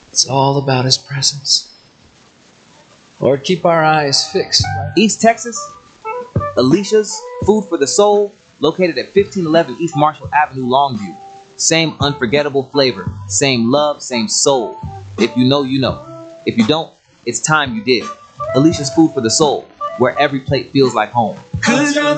It's all about His presence. Lord, keep our eyes fixed. East Texas, Alicia's Food for the Soul, located at 1511 East Marshall Avenue, Longview. Same unforgettable flavor, same love, same soul. If you know, you know. If you don't, it's time you did. Alicia's Food for the Soul, where every plate feels like home. 'Cause you're